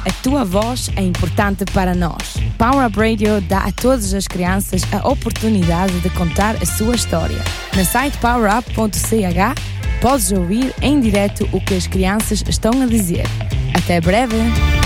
A tua voz é importante para nós. Power Up Radio dá a todas as crianças a oportunidade de contar a sua história. No site powerup.ch podes ouvir em direto o que as crianças estão a dizer. Até breve!